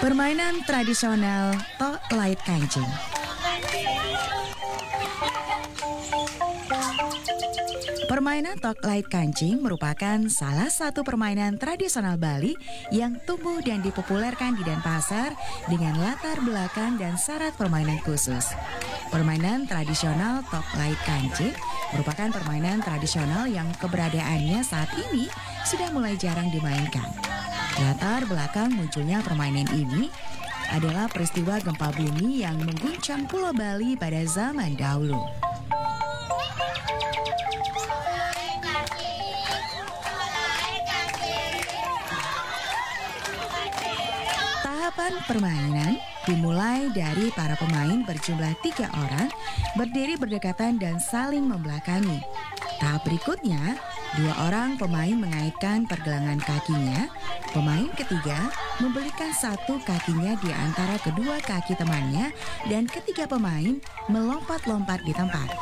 Permainan tradisional Tok Lait Kancing. Permainan Tok Lait Kancing merupakan salah satu permainan tradisional Bali yang tumbuh dan dipopulerkan di Denpasar dengan latar belakang dan syarat permainan khusus. Permainan tradisional Tok Lait Kancing merupakan permainan tradisional yang keberadaannya saat ini sudah mulai jarang dimainkan. Latar belakang munculnya permainan ini adalah peristiwa gempa bumi yang mengguncang Pulau Bali pada zaman dahulu. Tahapan permainan dimulai dari para pemain berjumlah 3 orang berdiri berdekatan dan saling membelakangi. Tahap berikutnya, 2 orang pemain mengaitkan pergelangan kakinya. Pemain ketiga membelikan satu kakinya di antara kedua kaki temannya dan ketiga pemain melompat-lompat di tempat.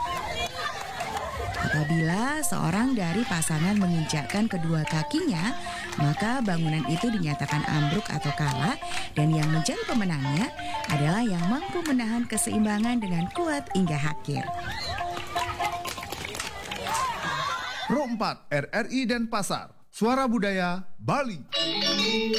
Apabila seorang dari pasangan menginjakkan kedua kakinya, maka bangunan itu dinyatakan ambruk atau kalah dan yang menjadi pemenangnya adalah yang mampu menahan keseimbangan dengan kuat hingga akhir. Pro 4 RRI Denpasar, Suara Budaya Bali.